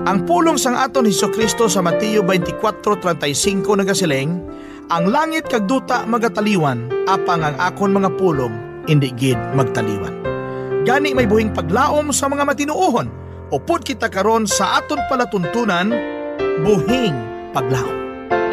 Ang pulong sang aton Hesukristo sa Mateo 24:35 nagasiling, ang langit kag duta magataliwan, apang ang akon mga pulong indi gid magtaliwan. Gani may buhing paglaom sa mga matinuohon, upod kita karon sa aton palatuntunan, buhing paglaom.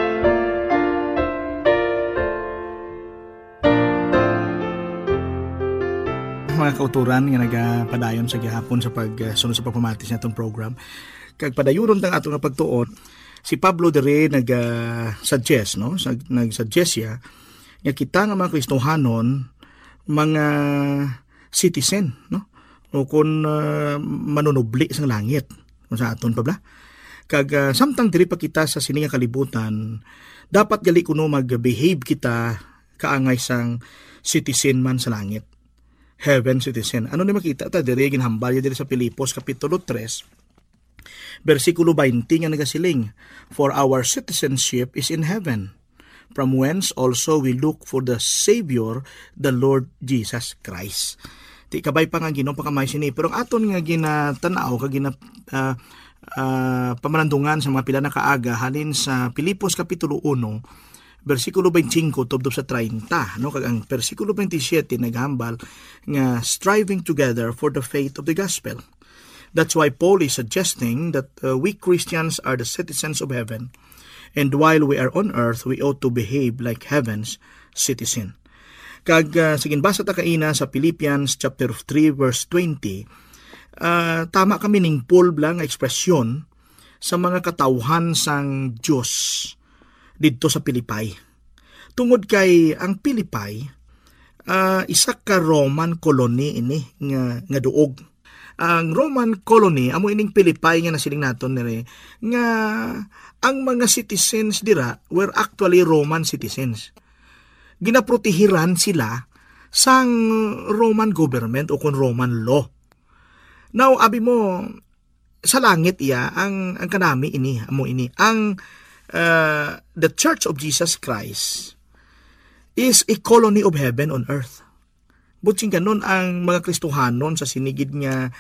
Mga kauturan nga nagapadayon sa gihapon sa pagsunod sa pagpamatis na itong program. Kag padayuron tang ato nga pagtuot, si Pablo dere nag-suggest, no? Nag-suggest siya nga kita nga mga Kristohanon mga citizen, no? O kung manunubli sa langit kung sa aton pa bla. Kag samtang diri pa kita sa sining kalibutan, dapat gali kuno mag-behave kita kaangay sang citizen man sa langit. Heaven citizen. Ano ni makita ta diri ginhambal diri sa Pilipos kapitulo 3 versikulo 20 nga nagasiling, for our citizenship is in heaven, from whence also we look for the Savior, the Lord Jesus Christ. Ti kabay pa nga Ginoo pakamay sini, pero ang aton nga ginatanaw kag pamanandungan sa mga pila na kaaga halin sa Pilipos kapitulo 1 versikulo 25 tubdob sa 30, no? Kag ang versikulo 27 naghambal nga striving together for the faith of the gospel. That's why Paul is suggesting that we Christians are the citizens of heaven, and while we are on earth, we ought to behave like heaven's citizen. Kag sige basa ta kaina sa Philippians chapter 3 verse 20, tama kami ning Paul blang ekspresyon sa mga katawhan sang Dios didto sa Pilipay. Tungod kay ang Pilipay, isa ka Roman colony ini nga duog. Ang Roman colony amo ining Pilipay nga nasiling naton nire nga ang mga citizens dira were actually Roman citizens. Ginaprotehiran sila sang Roman government o kon Roman law. Now abi mo sa langit iya ang kanami ini amo ini ang the Church of Jesus Christ is a colony of heaven on earth. Buting ganon ang mga Kristohanon sa sinigid nga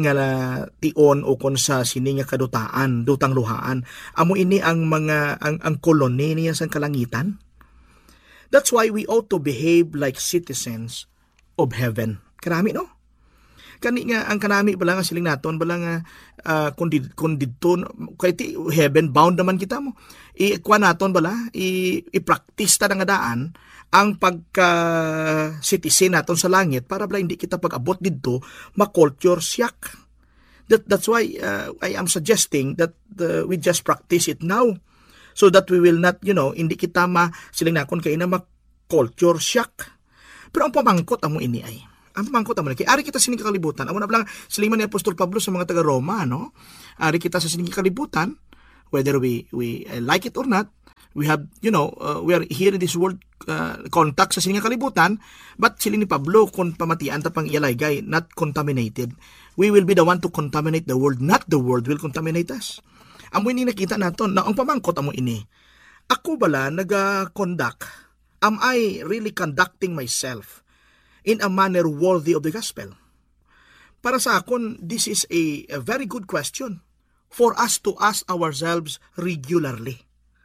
tion o kon sa sining nga kadutaan, dutang luhaan. Amo ini ang mga ang colony niya sa kalangitan. That's why we ought to behave like citizens of heaven. Karami no? Kani nga ang kanami bala nga siling naton bala nga kun didto kay ti heaven bound naman kita mo. Kuan naton bala i-practice ta nga daan ang pagka citizen naton sa langit para bala hindi kita pag-abot didto ma-culture shock. That's why I am suggesting that we just practice it now so that we will not, hindi kita siling nakon kay na ma-culture shock. Pero ang pamangkot amo ini ay ang pamangkot amo kay ari kita sining kakalibutan. Amo na blang siling man ni Apostol Pablo sa mga taga Roma, no? Ari kita sa sining kakalibutan, whether we like it or not. We have, we are here in this world contact sa sining kakalibutan, but siling ni Pablo kung pamatian ta pang ialaygay, not contaminated. We will be the one to contaminate the world, not the world will contaminate us. Amo ini nakita naton na ang pamangkot amo ini. Ako bala naga-conduct? Am I really conducting myself in a manner worthy of the gospel? Para sa akon, this is a very good question for us to ask ourselves regularly.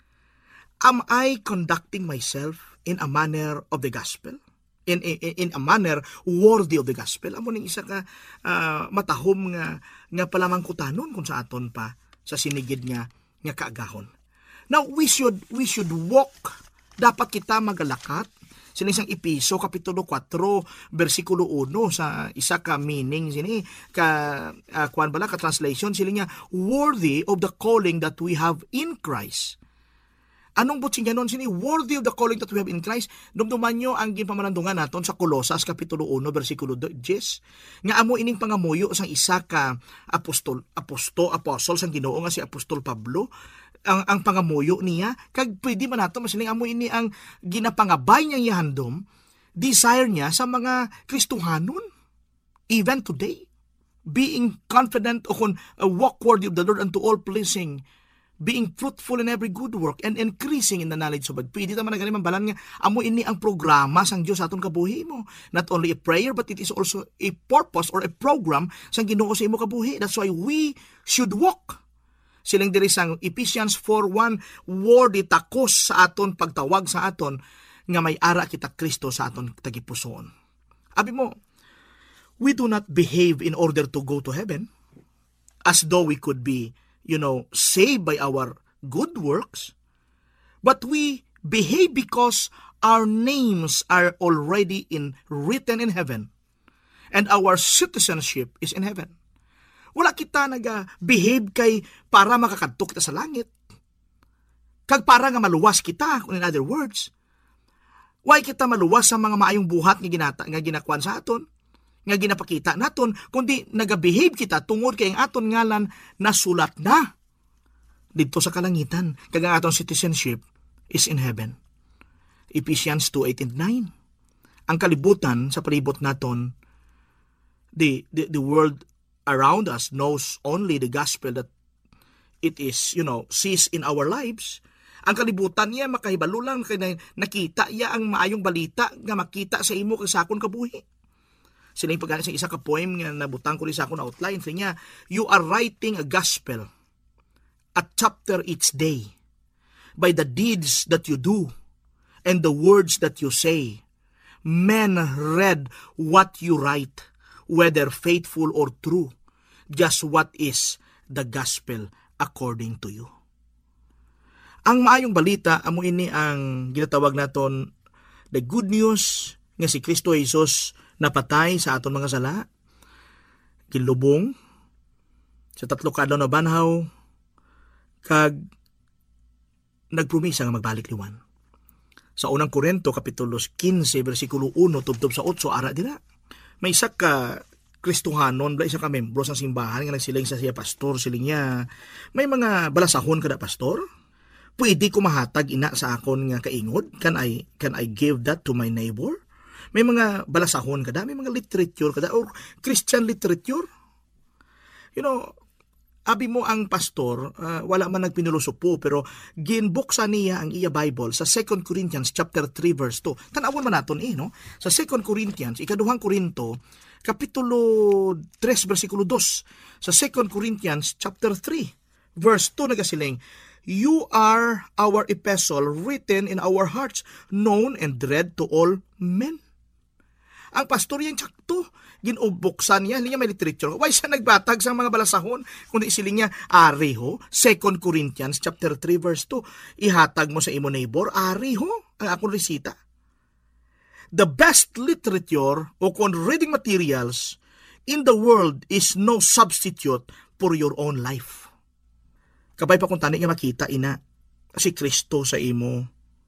Am I conducting myself in a manner of the gospel? In a manner worthy of the gospel? Amo ning isa ka matahom nga palamang kutanon kung sa aton pa sa sinigid nga kaagahon. Now we should walk. Dapat kita magalakat. Sini isang Episo kapitulo 4 bersikulo 1 sa isa ka meaning sini kuan bala ka translation sila nga worthy of the calling that we have in Christ. Anong butsin ganon sini worthy of the calling that we have in Christ? Dumduman nyo ang ginpamanandungan naton sa Colosas kapitulo 1 bersikulo 10 nga amo ining pangamuyo sang isa ka apostol sang Ginoo nga si Apostol Pablo. Ang pangamuyo niya kag pwede man nato masiling amo ini ang ginapangabay niya ihandom desire niya sa mga Kristohanon even today, being confident o walk worthy of the Lord unto all pleasing, being fruitful in every good work and increasing in the knowledge of God. Pwede naman na ganun balan nga amo ini ang programa sang Dios aton kabuhi mo, not only a prayer but it is also a purpose or a program sang Ginoo sa imo kabuhi. That's why we should walk Siling diri sang Ephesians 4:1, word itakos sa aton pagtawag sa aton nga may ara kita Kristo sa aton tagipusoon. Abi mo, we do not behave in order to go to heaven as though we could be, saved by our good works, but we behave because our names are already written in heaven and our citizenship is in heaven. Wala kita naga-behave kay para makakadto kita sa langit. Kag para nga maluwas kita, in other words. Why kita maluwas sa mga maayong buhat nga ginakuan sa aton, nga ginapakita naton, kundi naga-behave kita tungod kay ang aton ngalan nasulat na dito sa kalangitan. Kag ang aton citizenship is in heaven. Ephesians 2:8-9. Ang kalibutan sa palibot naton, the world around us knows only the gospel that it is, sees in our lives. Ang kalibutan niya makahibalo lang kay nakita iya ang maayong balita nga makita sa imo kag sakon kabuhi. Sila yung pagkakit sa isa ka poem nga nabutang ko rin sa akong outline. Sa niya, you are writing a gospel, a chapter each day, by the deeds that you do and the words that you say. Men read what you write, whether faithful or true, just what is the gospel according to you. Ang maayong balita, amo ini ang ginatawag naton the good news nga si Kristo Jesus napatay sa aton mga sala, kilubong sa 3 ka adlaw na banhaw, kag nagpromisa nga magbalik liwan. Sa unang Korinto kapitulo 15 bersikulo 1 tubtob sa 8 ara dira. May isa ka Kristohanon, isa ka membro sa simbahan nga nagsiling sa siya pastor, siling niya, may mga balasahon kada pastor. Pwede ko mahatag ina sa akon nga kaingod? Can I give that to my neighbor? May mga balasahon kada, may mga literature kada, or Christian literature. Abi mo ang pastor, wala man nagpinulusupo, pero ginbuksan niya ang iya Bible sa 2 Corinthians chapter 3 verse 2. Tanawon man naton no? Sa 2 Corinthians, ikaduhang Korinto, kapitulo 3 versikulo 2. Sa 2 Corinthians chapter 3 verse 2 nagasiling, you are our epistle written in our hearts, known and read to all men. Ang pastor yan tsakto, ginubuksan niya, hindi niya may literature. Why siya nagbatag sa mga balasahon? Kundi isiling niya, ariho, 2 Corinthians chapter 3 verse 2, ihatag mo sa imo neighbor, ariho, ang akong resita. The best literature o kung reading materials in the world is no substitute for your own life. Kabay pa kung tani nga makita ina si Kristo sa imo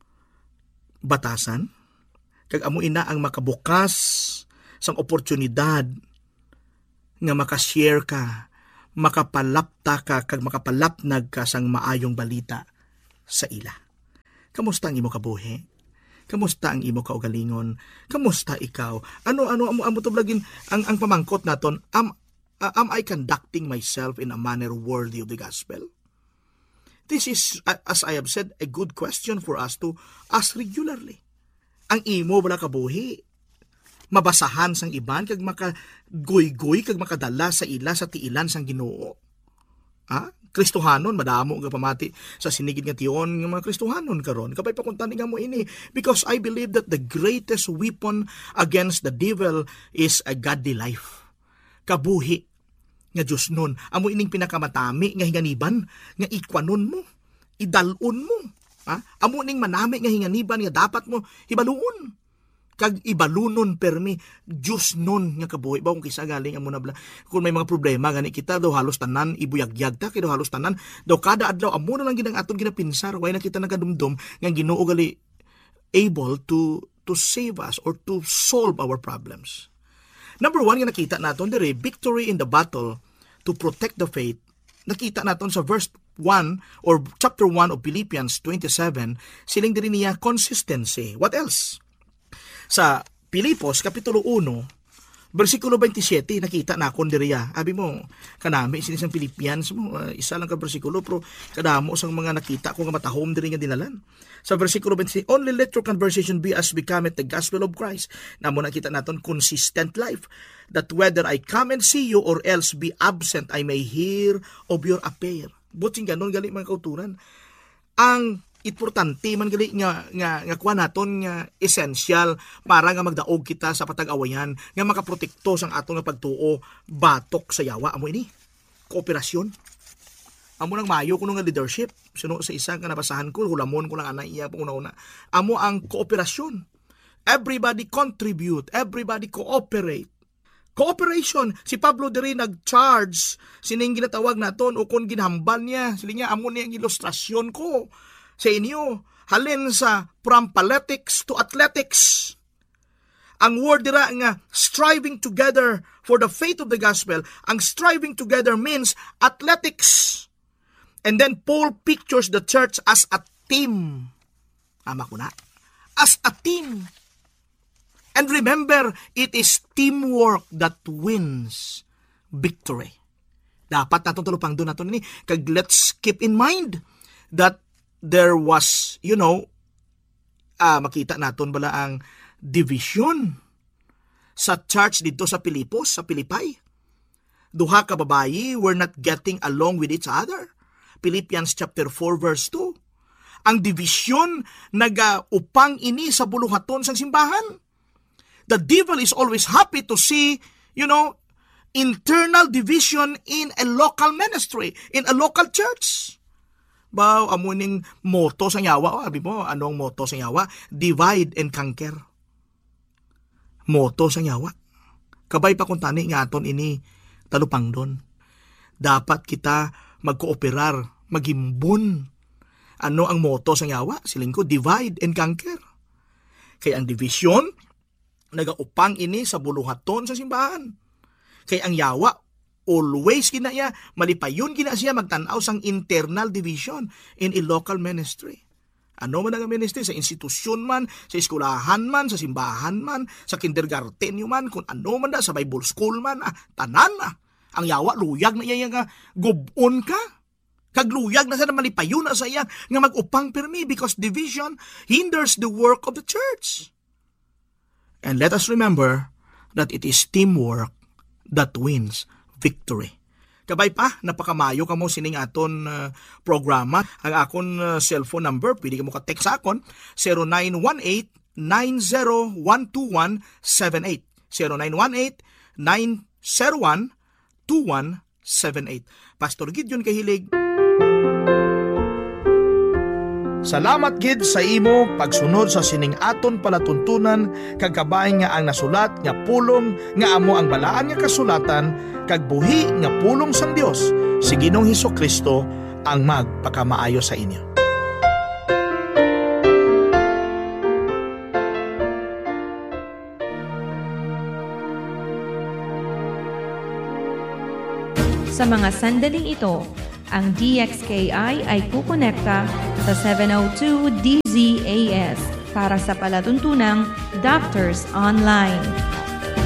batasan, kag amo ina ang makabukas sang oportunidad nga makashare ka, makapalapta ka, kag makapalapnag ka sang maayong balita sa ila. Kamusta ang imo kabuhi? Kamusta ang imo kaugalingon? Kamusta ikaw? Ano to blagin ang pamangkot naton? Am I conducting myself in a manner worthy of the gospel? This is, as I have said, a good question for us to ask regularly. Ang imo bala kabuhi, mabasahan sang iban, kag makagoy-goy, kag makadala sa ila sa tiilan sang Ginoo. Kristohanon, madamo nga pamati sa sinigid nga tiyon ng mga Kristohanon karon. Kapay pa kung nga mo ini, because I believe that the greatest weapon against the devil is a godly life. Kabuhi nga Diyos nun, amo ining pinakamatami nga hinganiban, nga ikwanon mo, idalon mo. Amo ning manami nga hinganiban nga dapat mo ibaluon. Kag ibalunon permi, Diyos nun nga kabuhi. Ba kung kisa galing amo na bla, kung may mga problema, gani kita daw halos tanan, ibuyagyag ta, kaya daw halos tanan, daw kada adlaw, amo na lang ginang atong ginapinsar, way na kita nagadumdum, nga Ginoo gali able to save us or to solve our problems. Number 1 nga nakita naton dire, victory in the battle to protect the faith. Nakita naton sa verse 1 or chapter 1 of Philippians 27, siling diri niya consistency. What else? Sa Pilipos kapitulo 1 versikulo 27 nakita na kon diriya. Abi mo kanami sinisang Philippians mo, isa lang ka bersikulo pero kadamo sang mga nakita ko nga matahom diri nga dinalan. Sa versikulo 26, only let your conversation be as becometh the gospel of Christ. Namo nakita naton consistent life, that whether I come and see you or else be absent, I may hear of your affair. Buting ganon gali mga kauturan. Ang importante man gali nga kuha naton nga essential para nga magdaog kita sa patag-awayan nga makaprotekto sang aton nga pagtuo batok sa yawa. Amo ini kooperasyon. Amo nang mayo kuno nga leadership. Sino sa isa nga nabasahan ko, hulamon ko lang ana iya pang una-una. Amo ang kooperasyon. Everybody contribute, everybody cooperate. Cooperation. Si Pablo diri nag-charge sining ginatawag naton o kung ginhambal niya. Sila niya, amo niya ang ilustrasyon ko sa inyo. Halin sa from politics to athletics. Ang word dira nga striving together for the faith of the gospel. Ang striving together means athletics. And then Paul pictures the church as a team. Tama ko na. As a team. And remember, it is teamwork that wins victory. Dapat natong tulupang doon natin ni. Kag let's keep in mind that there was, makita naton bala ang division sa church dito sa Pilipos, sa Pilipay. Duha ka babayi were not getting along with each other. Philippians chapter 4 verse 2. Ang division nagaupang ini sa buluhaton sang simbahan. The devil is always happy to see, internal division in a local ministry, in a local church. Baw, amuning motto sa yawa. Abi mo, anong motto sa yawa? Divide and conquer. Motto sa yawa. Kabay pa kung tani nga aton ini talupang doon. Dapat kita magkooperar, magimbon. Ano ang motto sa yawa? Siling ko, divide and conquer. Kaya ang division, nagaupang ini sa buluhaton sa simbahan. Kaya ang yawa, always kinaya, malipayon kina siya magtanaw sang internal division in a local ministry. Ano man ang ministry? Sa institusyon man, sa eskulahan man, sa simbahan man, sa kindergarten man, kung ano man da, sa Bible school man, tanan na. Ang yawa, luyag na iya nga, gubon ka. Kagluyag na sa malipayon na sa iya nga magupang pirmi because division hinders the work of the church. And let us remember that it is teamwork that wins victory. Kabay pa, napakamayo ka mo sining aton programa. Ang akon cellphone number, pwede ka mo ka-text sa akon, 0918-901-2178. 0918-901-2178. Pastor Gideon Kahilig. Salamat gid sa imo pagsunod sa sining aton palatuntunan kag kabay nga ang nasulat nga pulong nga amo ang balaan nga kasulatan kag buhi nga pulong sang Dios si Ginoong Hesukristo ang magpakamaayo sa inyo. Sa mga sandaling ito, ang DXKI ay kukonekta sa 702 DZAS para sa palatuntunang Doctors Online.